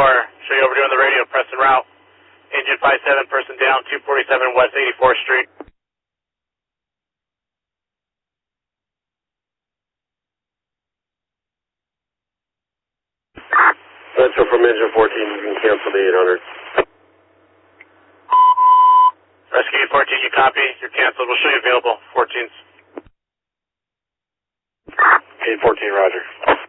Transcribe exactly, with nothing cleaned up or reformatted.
eighty-four, show you over doing the radio, press and route. Engine five seven, person down, two forty-seven West eighty-fourth Street. So from engine fourteen, you can cancel the eight hundred. Rescue fourteen, you copy, you're canceled, we'll show you available, fourteens. eight fourteen, roger.